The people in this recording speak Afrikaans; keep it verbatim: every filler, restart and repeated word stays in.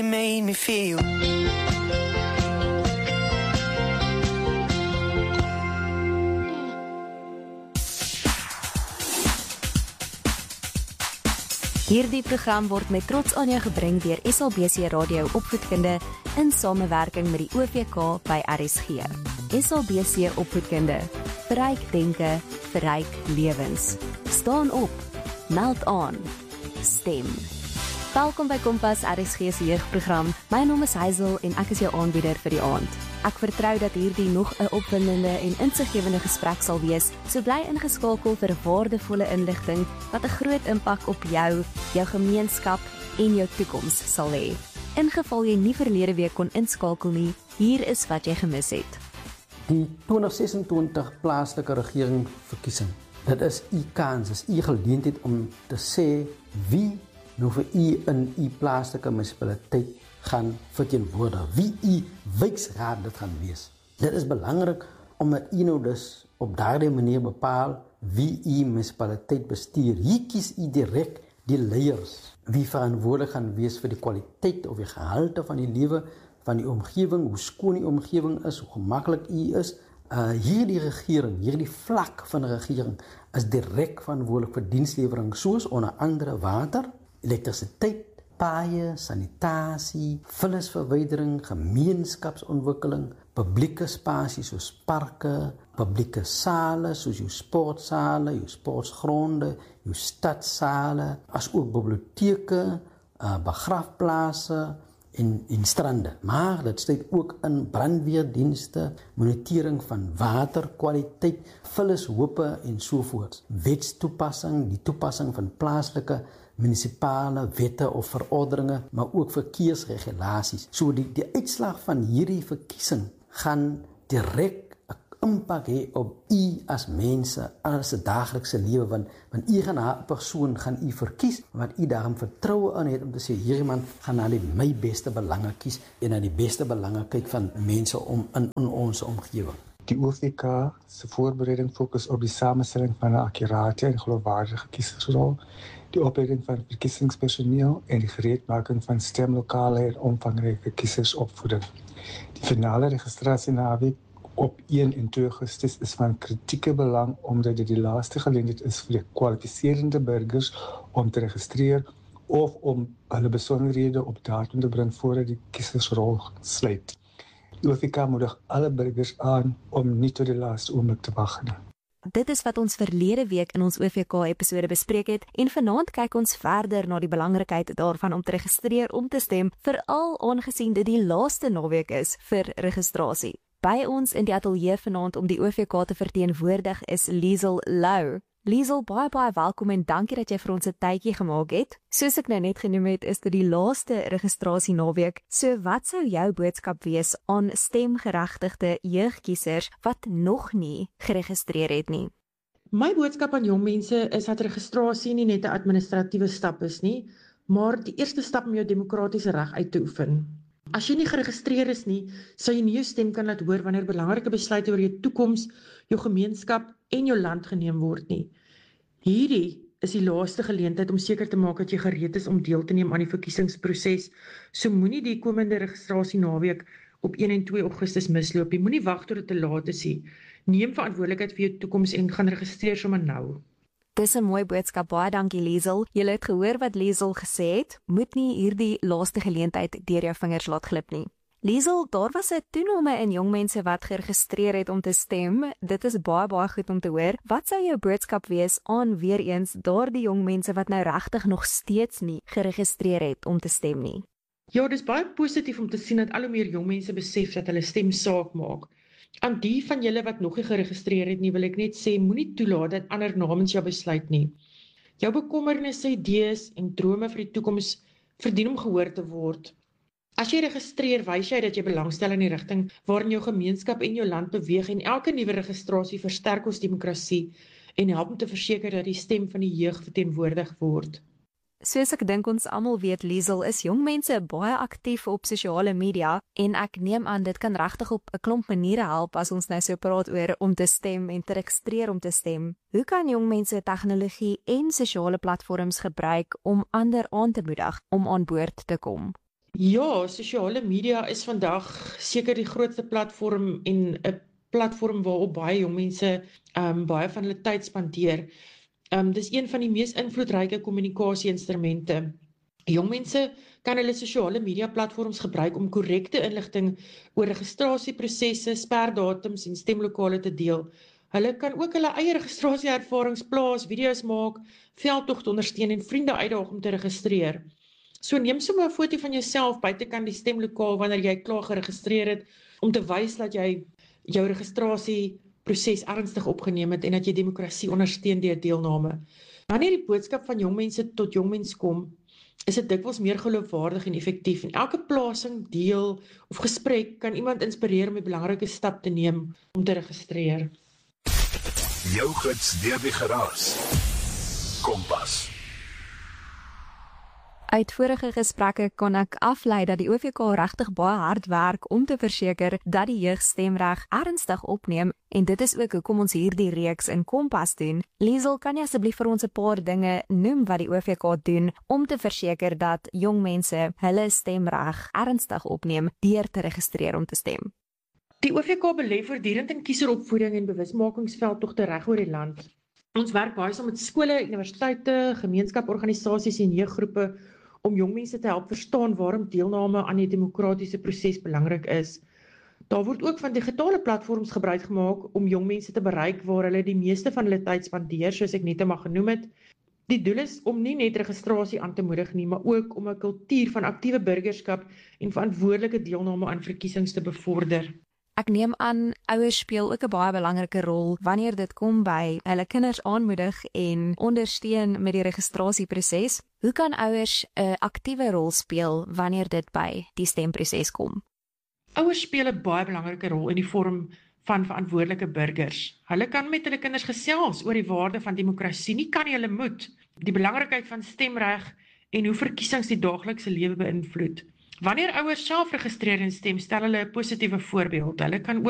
made me feel. Hierdie program word met trots aan jou gebring deur S A B C Radio Opvoedkunde in samewerking met die O V K by R S G. S A B C Opvoedkunde. Verryk denke, verryk lewens. Staan op, meld aan, stem. Welkom by Kompas, R S G se jeugprogram. My naam is Hazel en ek is jou aanbieder vir die aand. Ek vertrou dat hierdie nog 'n opwindende en insiggewende gesprek sal wees, so bly ingeskakel vir waardevolle inligting wat 'n groot impak op jou, jou gemeenskap en jou toekoms sal hê. In geval jy nie verlede week kon inskakel nie, hier is wat jy gemis het. Die twintig sesentwintig plaaslike regeringverkiesing, dit is u kans, is u geleentheid om te sê wie nou vir u in u plaaslike munisipaliteit gaan verteenwoordig, wie u wijksraad dit gaan wees. Dit is belangrik omdat u nou dus op daardie manier bepaal wie u munisipaliteit bestuur. Hier kies u direk die leiers, wie verantwoordelik gaan wees vir die kwaliteit of die gehalte van die lewe van die omgewing, hoe skoon die omgewing is, hoe gemaklik u is. Uh, hierdie regering, hierdie vlak van regering is direk verantwoordelik vir dienslewering, soos onder andere water, elektrisiteit, paaie, sanitasie, vullisverwydering, gemeenskapsontwikkeling, publieke spasies soos parke, publieke sale soos jou sportsale, jou sportgronde, jou stadsale, as ook biblioteke, uh, begrafplase en, en strande. Maar dit sluit ook in brandweerdienste, monitering van waterkwaliteit, vullishope en sovoorts. Wetstoepassing, die toepassing van plaaslike munisipale wette of verordeninge, maar ook verkeersregulasies. So die, die uitslag van hierdie verkiesing gaan direk 'n impak hê op u as mense, as 'n daaglikse lewe, want, want u gaan 'n persoon gaan u verkies, wat u daarom vertroue in het om te sê, hierdie man gaan na die my beste belange kies en na die beste belange kyk van mense om in, in ons omgewing. Die O V K se voorbereiding fokus op die samestelling van 'n akkurate en geloofwaardige kiesersrol, die opleiding van verkiesingspersoneel en die gereedmaking van stemlokale en omvangryke kiesersopvoeding. Die finale registrasie naweek op een en twee Augustus is van kritieke belang omdat dit die laaste geleentheid is vir die kwalifiserende burgers om te registreer of om hulle besonderhede op datum te bring voordat die kiesersrol sluit. Die O V K moedig alle burgers aan om nie tot die laaste oomblik te wag nie. Dit is wat ons verlede week in ons O V K-episode bespreek het en vanaand kyk ons verder na die belangrikheid daarvan om te registreer om te stem, veral aangesien dit die laaste naweek is vir registrasie. By ons in die ateljee vanaand om die O V K te verteenwoordig is Liesel Lou. Liesel, baie baie welkom en dankie dat jy vir ons 'n tydjie gemaak het. Soos ek nou net genoem het, is dit die laaste registrasie naweek. So wat sou jou boodskap wees aan stemgeregtigde jeugkiesers wat nog nie geregistreer het nie? My boodskap aan jong mense is dat registrasie nie net 'n administratiewe stap is nie, maar die eerste stap om jou demokratiese reg uit te oefen. As jy nie geregistreer is nie, sal jy nie jou stem kan laat hoor wanneer belangrike besluite oor jou toekoms, jou gemeenskap en jou land geneem word nie. Hierdie is die laaste geleentheid om seker te maak dat jy gereed is om deel te neem aan die verkiesingsproses. So moenie die komende registrasie naweek op een en twee Augustus misloop nie. Moenie wag tot dit te laat is nie. Neem verantwoordelikheid vir jou toekoms en gaan registreer sommer nou. Dis 'n mooi boodskap, baie dankie Liesel. Jy het gehoor wat Liesel gesê het, moet nie hierdie laaste geleentheid deur jou vingers laat glip nie. Liesel, daar was 'n toename in jong mense wat geregistreer het om te stem. Dit is baie baie goed om te hoor. Wat sou jou boodskap wees aan weer eens daardie jong mense wat nou regtig nog steeds nie geregistreer het om te stem nie? Ja, dis baie positief om te sien dat al hoe meer jong mense besef dat hulle stem saak maak. Aan die van julle wat nog nie geregistreer het nie, wil ek net sê, moenie toelaat dat ander namens jou besluit nie. Jou bekommernisse, idees en drome vir die toekoms verdien om gehoor te word. As jy registreer, wys jy dat jy belangstel in die rigting waarin jou gemeenskap en jou land beweeg en elke nuwe registrasie versterk ons demokrasie en help om te verseker dat die stem van die jeug verteenwoordig word. Soos ek dink ons almal weet, Liesel, is jong mense baie aktief op sosiale media en ek neem aan dit kan regtig op 'n klomp maniere help as ons nou so praat oor om te stem en te registreer om te stem. Hoe kan jong mense tegnologie en sosiale platforms gebruik om ander aan te moedig om aan boord te kom? Ja, sosiale media is vandag seker die grootste platform en 'n platform waarop baie jong mense um, baie van hulle tyd spandeer. Um, dis een van die mees invloedryke kommunikasie-instrumente. Jong mense kan hulle sosiale media platforms gebruik om korrekte inligting oor registrasieprosesse, sperdatums en stemlokale te deel. Hulle kan ook hulle eie registrasieervarings plaas, video's maak, veldtogte ondersteun en vriende uitdaag om te registreer. So neem sommer 'n foto van jouself buitekant die stemlokaal wanneer jy klaar geregistreer het, om te wys dat jy jou registrasieproses ernstig opgeneem het en dat jy demokrasie ondersteun deur deelname. Wanneer die boodskap van jong mense tot jong mens kom, is dit dikwels meer geloofwaardig en effektief. En elke plasing, deel of gesprek kan iemand inspireer om 'n belangrike stap te neem om te registreer. Jou gids deur die geraas. Kompas. Uit vorige gesprekke kon ek aflei dat die O V K regtig baie hard werk om te verseker dat die jeugstemreg ernstig opneem en dit is ook hoekom ons hierdie reeks in Kompas doen. Liesel, kan jy asseblief vir ons 'n paar dinge noem wat die O V K doen om te verseker dat jong mense hulle stemreg ernstig opneem deur te registreer om te stem? Die O V K belê voortdurend in kieseropvoeding en bewusmakingsveldtogte reg oor die land. Ons werk baie saam met skole, universiteite, gemeenskaporganisasies en jeuggroepe om jong mense te help verstaan waarom deelname aan die demokratiese proses belangrik is. Daar word ook van digitale platforms gebruik gemaak om jong mense te bereik waar hulle die meeste van hulle tyd spandeer, soos ek net eenmaal genoem het. Die doel is om nie net registrasie aan te moedig nie, maar ook om 'n kultuur van aktiewe burgerskap en verantwoordelike deelname aan verkiesings te bevorder. Ek neem aan ouers speel ook 'n baie belangrike rol wanneer dit kom by hulle kinders aanmoedig en ondersteun met die registrasieproses. Hoe kan ouers 'n aktiewe rol speel wanneer dit by die stemproses kom? Ouers speel 'n baie belangrike rol in die vorm van verantwoordelike burgers. Hulle kan met hulle kinders gesels oor die waarde van demokrasie, nie kan nie, hulle moet. Die belangrikheid van stemreg en hoe verkiesings die daaglikse lewe beïnvloed. Wanneer ouers self registreer en stem, stel hulle 'n positiewe voorbeeld. Hulle kan